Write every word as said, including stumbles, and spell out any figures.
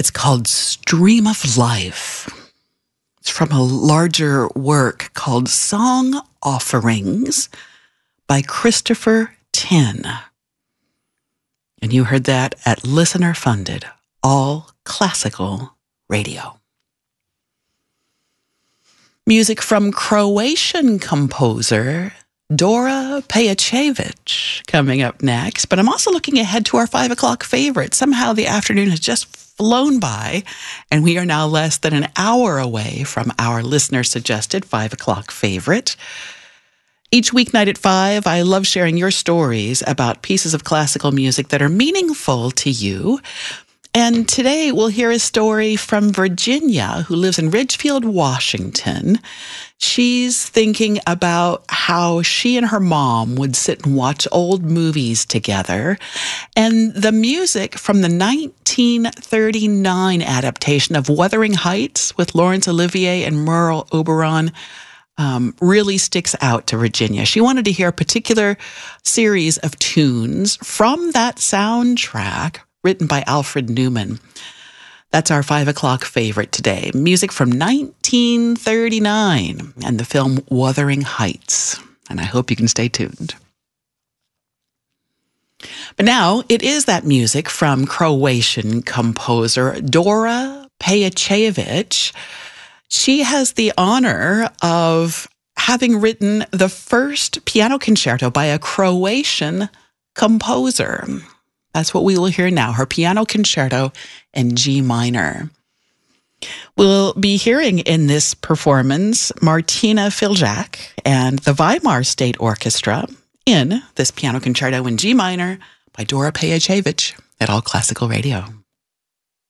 It's called Stream of Life. It's from a larger work called Song Offerings by Christopher Tin. And you heard that at listener-funded, all classical radio. Music from Croatian composer Dora Pejacevic coming up next. But I'm also looking ahead to our five o'clock favorite. Somehow the afternoon has just flown by, and we are now less than an hour away from our listener-suggested five o'clock favorite. Each weeknight at five, I love sharing your stories about pieces of classical music that are meaningful to you. And today we'll hear a story from Virginia, who lives in Ridgefield, Washington. She's thinking about how she and her mom would sit and watch old movies together. And the music from the nineteen thirty-nine adaptation of Wuthering Heights with Laurence Olivier and Merle Oberon um, really sticks out to Virginia. She wanted to hear a particular series of tunes from that soundtrack written by Alfred Newman. That's our five o'clock favorite today. Music from nineteen thirty-nine and the film Wuthering Heights. And I hope you can stay tuned. But now it is that music from Croatian composer Dora Pejacevic. She has the honor of having written the first piano concerto by a Croatian composer. That's what we will hear now, her piano concerto in G minor. We'll be hearing in this performance Martina Filjak and the Weimar State Orchestra in this piano concerto in G minor by Dora Pejacevic at All Classical Radio.